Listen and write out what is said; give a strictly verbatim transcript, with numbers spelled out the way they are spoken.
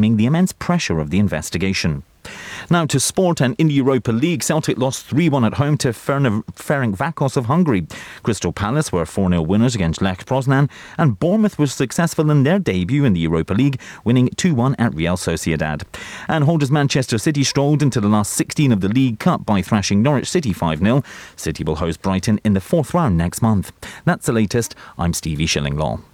blaming the immense pressure of the investigation. Now to sport, and in the Europa League, Celtic lost three one at home to Ferencváros of Hungary. Crystal Palace were four nil winners against Lech Poznan, and Bournemouth was successful in their debut in the Europa League, winning two one at Real Sociedad. And holders Manchester City strolled into the last sixteen of the League Cup by thrashing Norwich City five nil. City will host Brighton in the fourth round next month. That's the latest. I'm Stevie Shillinglaw.